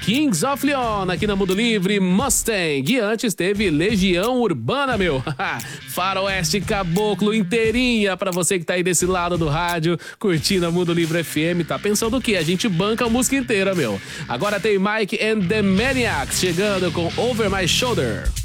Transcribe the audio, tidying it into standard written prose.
Kings of Leon aqui na Mundo Livre, Mustang. E antes teve Legião Urbana, meu. Faroeste Caboclo inteirinha pra você que tá aí desse lado do rádio, curtindo a Mundo Livre FM. Tá pensando o quê? A gente banca a música inteira, meu. Agora tem Mike and the Maniacs chegando com Over My Shoulder.